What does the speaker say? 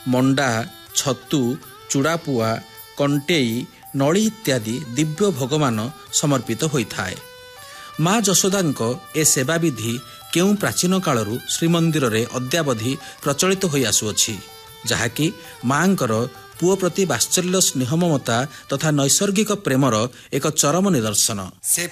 ମଣ୍ଡା, ଛତୁ, ଚୁଡ଼ାପୁଆ, କଣ୍ଟେଇ, ନଳି ଇତ୍ୟାଦି ଦିବ୍ୟ ଭୋଗମାନ ସମର୍ପିତ ହୋଇଥାଏ। ମା ଯଶୋଦାଙ୍କ ଏ ସେବାବିଧି କେଉଁ ପ୍ରାଚୀନ କାଳରୁ ଶ୍ରୀମନ୍ଦିରରେ ଅଦ୍ୟାବଧି ପ୍ରଚଳିତ ହୋଇ ଆସୁଅଛି, ଯାହାକି ମାଙ୍କର ପୁଅ ପ୍ରତି ବାତ୍ସଲ୍ୟ ସ୍ନେହ ମମତା ତଥା ନୈସର୍ଗିକ ପ୍ରେମର ଏକ ଚରମ ନିଦର୍ଶନ।